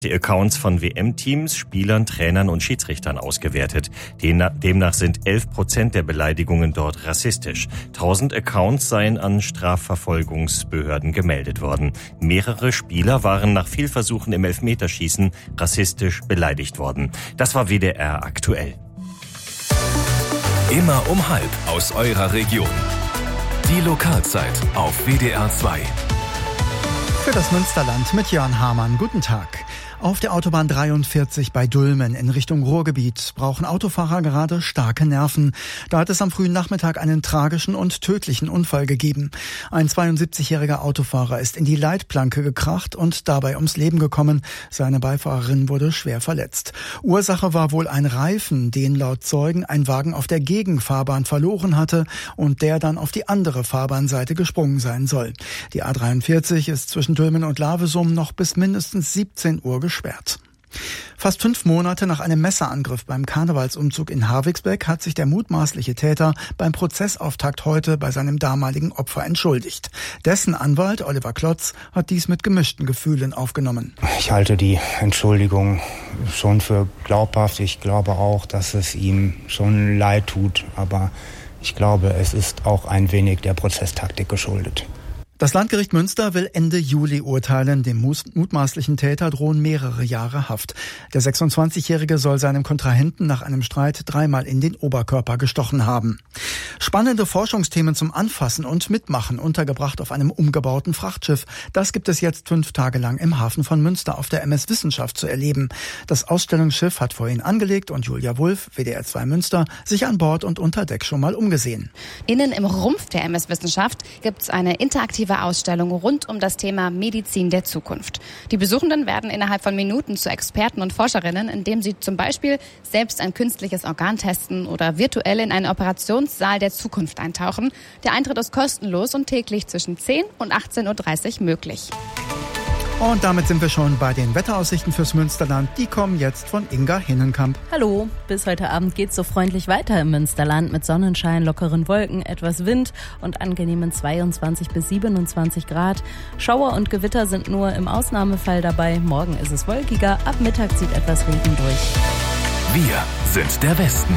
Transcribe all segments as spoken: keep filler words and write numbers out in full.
Die Accounts von W M-Teams, Spielern, Trainern und Schiedsrichtern ausgewertet. Demnach sind elf Prozent der Beleidigungen dort rassistisch. tausend Accounts seien an Strafverfolgungsbehörden gemeldet worden. Mehrere Spieler waren nach Fehlversuchen im Elfmeterschießen rassistisch beleidigt worden. Das war W D R aktuell. Immer um halb aus eurer Region. Die Lokalzeit auf W D R zwei. Für das Münsterland mit Jörn Hamann. Guten Tag. Auf der Autobahn dreiundvierzig bei Dülmen in Richtung Ruhrgebiet brauchen Autofahrer gerade starke Nerven. Da hat es am frühen Nachmittag einen tragischen und tödlichen Unfall gegeben. Ein zweiundsiebzigjähriger Autofahrer ist in die Leitplanke gekracht und dabei ums Leben gekommen. Seine Beifahrerin wurde schwer verletzt. Ursache war wohl ein Reifen, den laut Zeugen ein Wagen auf der Gegenfahrbahn verloren hatte und der dann auf die andere Fahrbahnseite gesprungen sein soll. Die A dreiundvierzig ist zwischen Dülmen und Lavesum noch bis mindestens siebzehn Uhr gesperrt. Gesperrt. Fast fünf Monate nach einem Messerangriff beim Karnevalsumzug in Harwigsbeck hat sich der mutmaßliche Täter beim Prozessauftakt heute bei seinem damaligen Opfer entschuldigt. Dessen Anwalt Oliver Klotz hat dies mit gemischten Gefühlen aufgenommen. Ich halte die Entschuldigung schon für glaubhaft. Ich glaube auch, dass es ihm schon leid tut. Aber ich glaube, es ist auch ein wenig der Prozesstaktik geschuldet. Das Landgericht Münster will Ende Juli urteilen. Dem mutmaßlichen Täter drohen mehrere Jahre Haft. Der sechsundzwanzigjährige soll seinem Kontrahenten nach einem Streit dreimal in den Oberkörper gestochen haben. Spannende Forschungsthemen zum Anfassen und Mitmachen, untergebracht auf einem umgebauten Frachtschiff. Das gibt es jetzt fünf Tage lang im Hafen von Münster auf der M S Wissenschaft zu erleben. Das Ausstellungsschiff hat vorhin angelegt und Julia Wulff, W D R zwei Münster, sich an Bord und unter Deck schon mal umgesehen. Innen im Rumpf der M S Wissenschaft gibt es eine interaktive Ausstellung rund um das Thema Medizin der Zukunft. Die Besuchenden werden innerhalb von Minuten zu Experten und Forscherinnen, indem sie zum Beispiel selbst ein künstliches Organ testen oder virtuell in einen Operationssaal der Zukunft eintauchen. Der Eintritt ist kostenlos und täglich zwischen zehn und achtzehn Uhr dreißig möglich. Und damit sind wir schon bei den Wetteraussichten fürs Münsterland. Die kommen jetzt von Inga Hinnenkamp. Hallo, bis heute Abend geht's so freundlich weiter im Münsterland mit Sonnenschein, lockeren Wolken, etwas Wind und angenehmen zweiundzwanzig bis siebenundzwanzig Grad. Schauer und Gewitter sind nur im Ausnahmefall dabei. Morgen ist es wolkiger, ab Mittag zieht etwas Regen durch. Wir sind der Westen.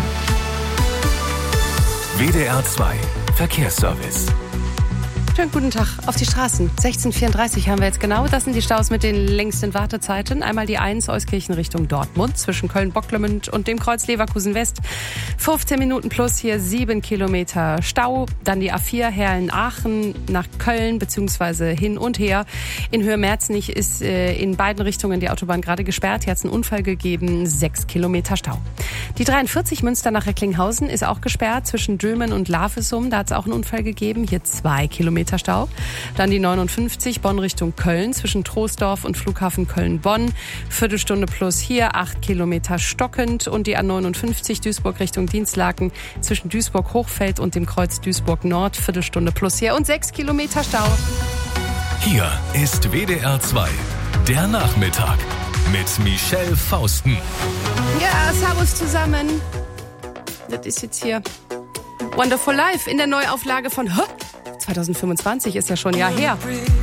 W D R zwei Verkehrsservice. Schönen guten Tag auf die Straßen. sechzehn Uhr vierunddreißig haben wir jetzt genau. Das sind die Staus mit den längsten Wartezeiten. Einmal die eins Euskirchen Richtung Dortmund zwischen Köln-Bocklemünd und dem Kreuz Leverkusen West. fünfzehn Minuten plus hier sieben Kilometer Stau. Dann die A vier Herlen-Aachen nach Köln beziehungsweise hin und her. In Höhe Merznich ist äh, in beiden Richtungen die Autobahn gerade gesperrt. Hier hat es einen Unfall gegeben. sechs Kilometer Stau. Die dreiundvierzig Münster nach Recklinghausen ist auch gesperrt zwischen Dülmen und Lavesum. Da hat es auch einen Unfall gegeben. Hier zwei Kilometer Stau. Dann die neunundfünfzig Bonn Richtung Köln zwischen Troisdorf und Flughafen Köln-Bonn. Viertelstunde plus hier, acht Kilometer stockend. Und die A neunundfünfzig Duisburg Richtung Dienstlaken zwischen Duisburg-Hochfeld und dem Kreuz Duisburg-Nord. Viertelstunde plus hier und sechs Kilometer Stau. Hier ist W D R zwei, der Nachmittag mit Michelle Fausten. Ja, servus zusammen. Das ist jetzt hier Wonderful Life in der Neuauflage von zwanzig fünfundzwanzig, ist ja schon ein Jahr her.